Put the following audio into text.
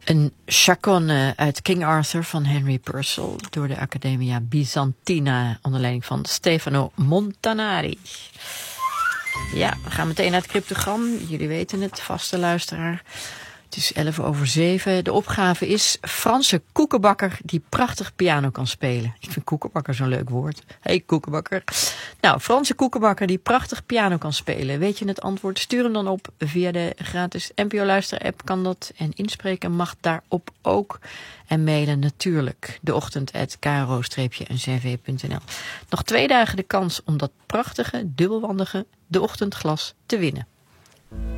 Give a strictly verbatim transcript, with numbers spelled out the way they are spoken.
Een chaconne uit King Arthur van Henry Purcell door de Accademia Byzantina onder leiding van Stefano Montanari. Ja, we gaan meteen naar het cryptogram. Jullie weten het, vaste luisteraar. Het is elf over zeven. De opgave is Franse koekenbakker die prachtig piano kan spelen. Ik vind koekenbakker zo'n leuk woord. Hey koekenbakker. Nou, Franse koekenbakker die prachtig piano kan spelen. Weet je het antwoord? Stuur hem dan op via de gratis N P O Luister-app kan dat. En inspreken mag daarop ook. En mailen natuurlijk deochtend at k r o streepje n c v punt n l. Nog twee dagen de kans om dat prachtige, dubbelwandige De Ochtendglas te winnen.